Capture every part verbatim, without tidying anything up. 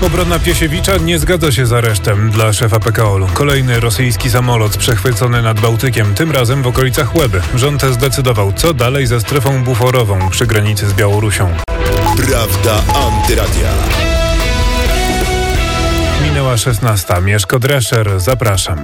Obrona Piesiewicza nie zgadza się z aresztem dla szefa P K O L u. Kolejny rosyjski samolot przechwycony nad Bałtykiem, tym razem w okolicach Łeby. Rząd zdecydował, co dalej ze strefą buforową przy granicy z Białorusią. Prawda Antyradia. Minęła szesnasta. Mieszko Drescher, zapraszam.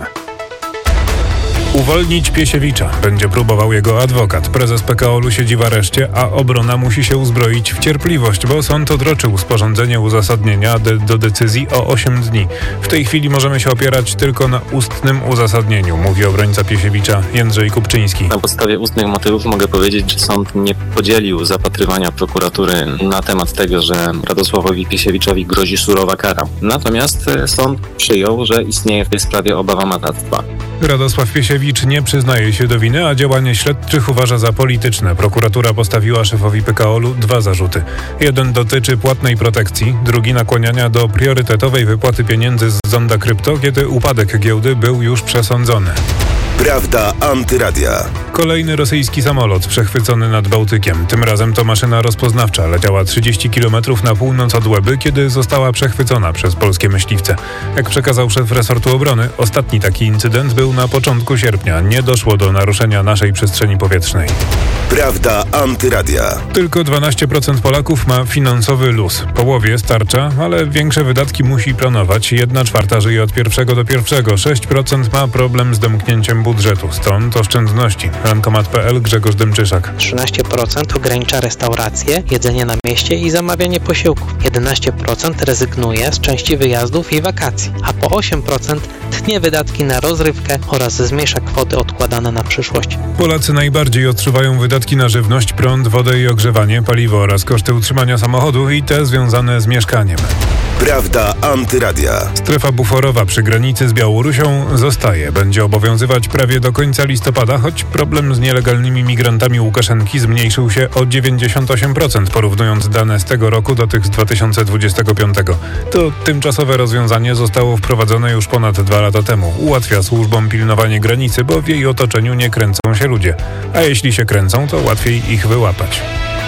Uwolnić Piesiewicza będzie próbował jego adwokat. Prezes P K O L u siedzi w areszcie, a obrona musi się uzbroić w cierpliwość, bo sąd odroczył sporządzenie uzasadnienia de- do decyzji o osiem dni. W tej chwili możemy się opierać tylko na ustnym uzasadnieniu, mówi obrońca Piesiewicza Jędrzej Kupczyński. Na podstawie ustnych motywów mogę powiedzieć, że sąd nie podzielił zapatrywania prokuratury na temat tego, że Radosławowi Piesiewiczowi grozi surowa kara. Natomiast sąd przyjął, że istnieje w tej sprawie obawa matactwa. Radosław Piesiewicz nie przyznaje się do winy, a działanie śledczych uważa za polityczne. Prokuratura postawiła szefowi P K O L u dwa zarzuty. Jeden dotyczy płatnej protekcji, drugi nakłaniania do priorytetowej wypłaty pieniędzy z zonda krypto, kiedy upadek giełdy był już przesądzony. Prawda Antyradia. Kolejny rosyjski samolot przechwycony nad Bałtykiem. Tym razem to maszyna rozpoznawcza. Leciała trzydzieści kilometrów na północ od Łeby, kiedy została przechwycona przez polskie myśliwce. Jak przekazał szef resortu obrony, ostatni taki incydent był na początku sierpnia. Nie doszło do naruszenia naszej przestrzeni powietrznej. Prawda Antyradia. Tylko dwanaście procent Polaków ma finansowy luz. Połowie starcza, ale większe wydatki musi planować. Jedna czwarta żyje od pierwszego do pierwszego. sześć procent ma problem z domknięciem budżetu. Stąd oszczędności. Rankomat kropka pe el, Grzegorz Dymczyszak. trzynaście procent ogranicza restauracje, jedzenie na mieście i zamawianie posiłków. jedenaście procent rezygnuje z części wyjazdów i wakacji, a po osiem procent tnie wydatki na rozrywkę oraz zmniejsza kwoty odkładane na przyszłość. Polacy najbardziej odczuwają wydatki na żywność, prąd, wodę i ogrzewanie, paliwo oraz koszty utrzymania samochodu i te związane z mieszkaniem. Prawda Antyradia. Strefa buforowa przy granicy z Białorusią zostaje. Będzie obowiązywać prawie do końca listopada, choć problem z nielegalnymi migrantami Łukaszenki zmniejszył się o dziewięćdziesiąt osiem procent, porównując dane z tego roku do tych z dwa tysiące dwudziestego piątego. To tymczasowe rozwiązanie zostało wprowadzone już ponad dwa lata temu. Ułatwia służbom pilnowanie granicy, bo w jej otoczeniu nie kręcą się ludzie. A jeśli się kręcą, to łatwiej ich wyłapać.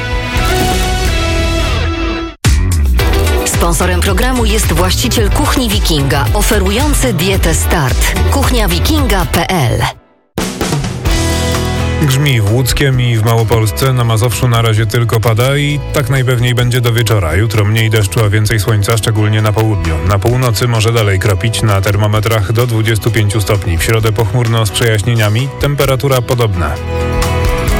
Sponsorem programu jest właściciel Kuchni Wikinga, oferujący dietę Start. kuchnia wikinga kropka pe el. Grzmi w Łódzkiem i w Małopolsce, na Mazowszu na razie tylko pada i tak najpewniej będzie do wieczora. Jutro mniej deszczu, a więcej słońca, szczególnie na południu. Na północy może dalej kropić, na termometrach do dwudziestu pięciu stopni. W środę pochmurno z przejaśnieniami, temperatura podobna.